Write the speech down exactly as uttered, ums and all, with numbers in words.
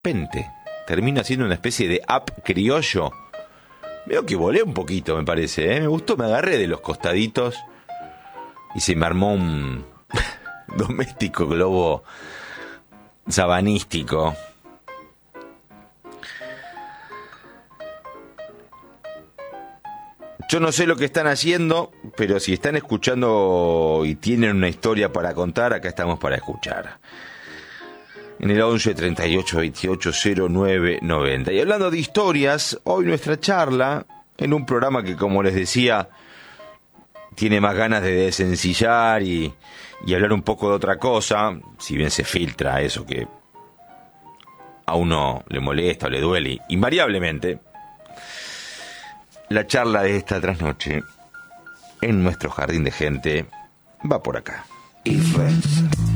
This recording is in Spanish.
repente termina siendo una especie de app criollo. Veo que volé un poquito, me parece, ¿eh? Me gustó, me agarré de los costaditos y se me armó un doméstico globo sabanístico. Yo no sé lo que están haciendo, pero si están escuchando y tienen una historia para contar, acá estamos para escuchar. En el once treinta y ocho veintiocho cero nueve noventa. Y hablando de historias, hoy nuestra charla, en un programa que, como les decía, tiene más ganas de desencillar y, y hablar un poco de otra cosa, si bien se filtra eso que a uno le molesta o le duele, invariablemente. La charla de esta trasnoche en nuestro jardín de gente va por acá. Y